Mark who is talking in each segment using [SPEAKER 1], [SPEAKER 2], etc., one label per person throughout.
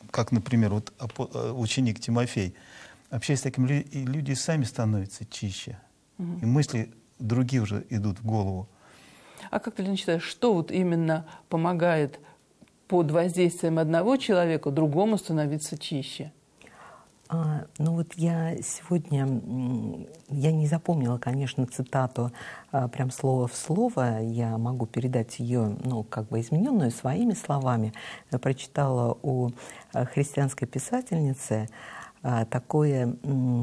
[SPEAKER 1] как, например, вот ученик Тимофей, общаясь с такими людьми, люди сами становятся чище. И мысли другие уже идут в голову.
[SPEAKER 2] А как ты считаешь, что вот именно помогает под воздействием одного человека другому становиться чище?
[SPEAKER 3] Ну вот я сегодня, я не запомнила, конечно, цитату прям слово в слово, я могу передать ее, ну, как бы измененную своими словами. Я прочитала у христианской писательницы такое,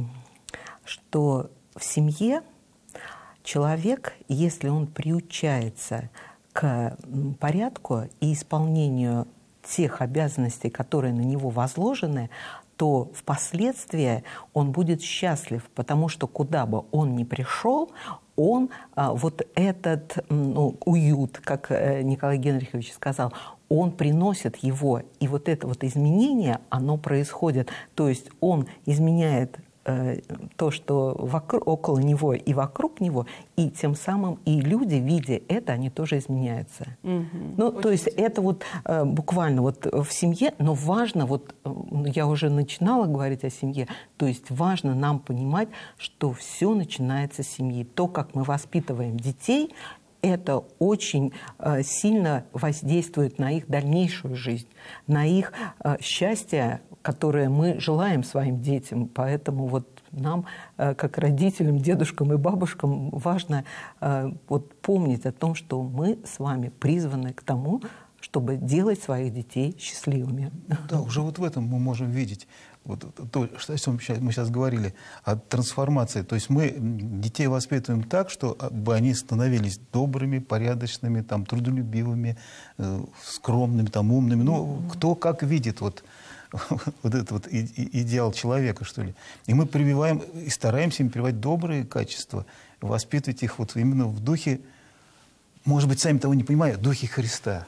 [SPEAKER 3] что в семье человек, если он приучается к порядку и исполнению тех обязанностей, которые на него возложены, то впоследствии он будет счастлив, потому что куда бы он ни пришел, он вот этот уют, как Николай Генрихович сказал, он приносит его, и вот это вот изменение, оно происходит. То есть он изменяет то, что около него и вокруг него, и тем самым и люди, видя это, они тоже изменяются. Ну, то есть это вот буквально вот в семье, но важно, вот я уже начинала говорить о семье, то есть важно нам понимать, что все начинается с семьи. То, как мы воспитываем детей, это очень сильно воздействует на их дальнейшую жизнь, на их счастье, которое мы желаем своим детям. Поэтому вот нам, как родителям, дедушкам и бабушкам, важно вот помнить о том, что мы с вами призваны к тому, чтобы делать своих детей счастливыми.
[SPEAKER 1] Да, уже вот в этом мы можем видеть вот то, что мы сейчас говорили, о трансформации. То есть мы детей воспитываем так, чтобы они становились добрыми, порядочными, там, трудолюбивыми, скромными, там, умными. Ну, кто как видит вот этот вот идеал человека, что ли. И мы прививаем, и стараемся им прививать добрые качества, воспитывать их вот именно в духе, может быть, сами того не понимая, в духе Христа.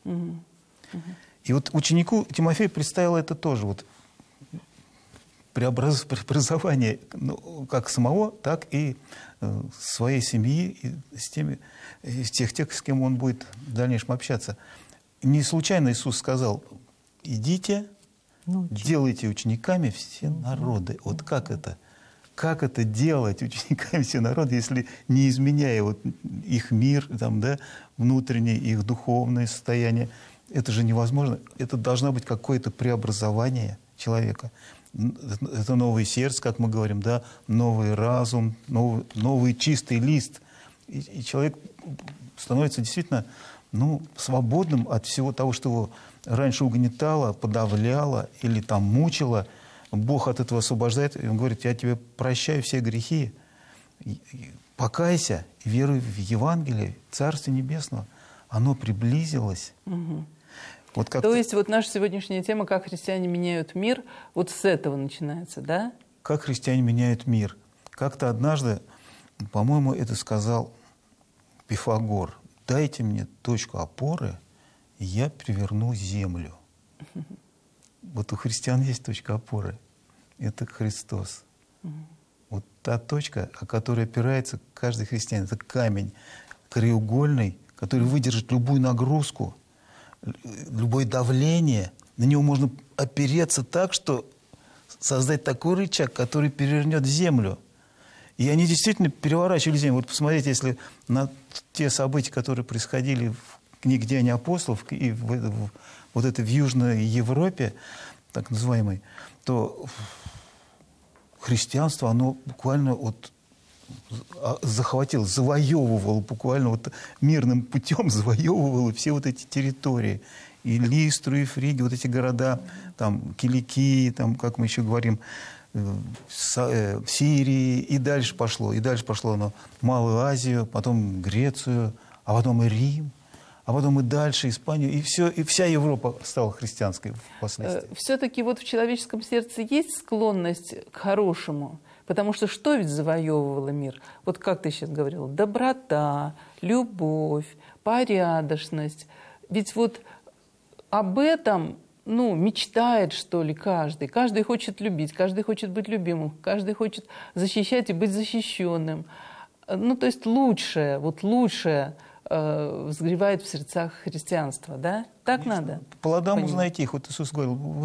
[SPEAKER 1] И вот ученику Тимофею представило это тоже, вот, преобразование, ну, как самого, так и своей семьи, и с тех, с кем он будет в дальнейшем общаться. Не случайно Иисус сказал: идите, делайте учениками все народы. Вот как это? Как это делать учениками все народы, если не изменяя вот их мир, там, да, внутреннее, их духовное состояние? Это же невозможно. Это должно быть какое-то преобразование человека. Это новое сердце, как мы говорим, да, новый разум, новый чистый лист. И человек становится действительно, ну, свободным от всего того, что его раньше угнетало, подавляло или там мучило. Бог от этого освобождает, и Он говорит: я тебе прощаю все грехи, покайся, веруй в Евангелие, Царство Небесного. Оно приблизилось. Вот
[SPEAKER 2] то есть вот наша сегодняшняя тема «Как христиане меняют мир», вот с этого начинается, да?
[SPEAKER 1] Как христиане меняют мир. Как-то однажды, по-моему, это сказал Пифагор: дайте мне точку опоры, и я переверну землю. Вот у христиан есть точка опоры. Это Христос. Вот та точка, о которой опирается каждый христианин. Это камень краеугольный, который выдержит любую нагрузку, любое давление. На него можно опереться так, что создать такой рычаг, который перевернет землю. И они действительно переворачивали землю. Вот посмотрите, если на те события, которые происходили в книге «Деяния апостолов» и вот это в Южной Европе, так называемой, то христианство, оно буквально вот захватило, завоевывало буквально вот мирным путем, завоевывало все вот эти территории. И Листру, и Фригию, вот эти города, там, Киликии, там, как мы еще говорим, Сирии, и дальше пошло оно Малую Азию, потом Грецию, а потом и Рим, а потом и дальше Испанию, и вся Европа стала христианской впоследствии.
[SPEAKER 2] Все-таки вот в человеческом сердце есть склонность к хорошему, потому что ведь завоевывало мир? Вот как ты сейчас говорила, доброта, любовь, порядочность. Ведь вот об этом, мечтает, что ли, каждый. Каждый хочет любить, каждый хочет быть любимым, каждый хочет защищать и быть защищенным. То есть лучшее взгревает в сердцах христианства, да? Так
[SPEAKER 1] Конечно.
[SPEAKER 2] надо?
[SPEAKER 1] По плодам узнаете их. Вот Иисус говорил: